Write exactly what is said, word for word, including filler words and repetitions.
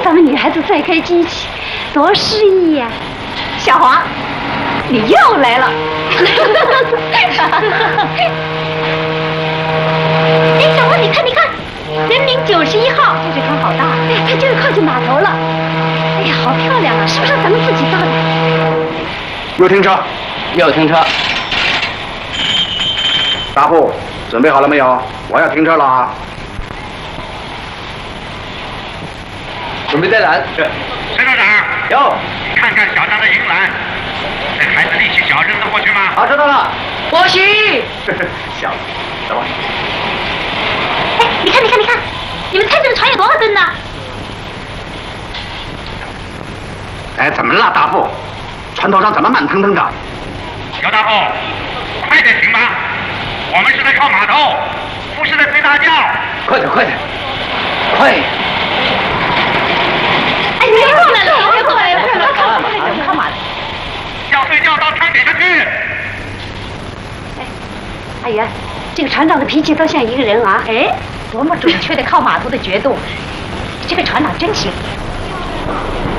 两个女孩子在开机器，多诗意呀！小黄，你又来了。哎，小黄，你看，你看，人民九十一号，这船好大，哎呀，它就是靠近码头了。哎呀，好漂亮啊，是不是咱们自己造的？ 又停车， 又停车。 大副，准备好了没有？我要停车了啊！ 准备带缆。是。 陈道长。 有。 看看小张的银缆，这孩子力气小，扔得过去吗？ 好，知道了。不行。 小子，走吧。 哎，你看，你看，你看，你们猜这个船有多少吨呢？ 哎，怎么了，大副？船头上怎么慢腾腾的？ 姚大副，快点停吧！我们是在靠码头，不是在睡大觉。 快点，快点，快点！ 哎，别过来了，别过来了，快点，快点，快点，靠码头。 要睡觉到舱底下去。 哎，阿元，这个船长的脾气倒像一个人啊！哎，多么准确的靠码头的决斗，这个船长真行。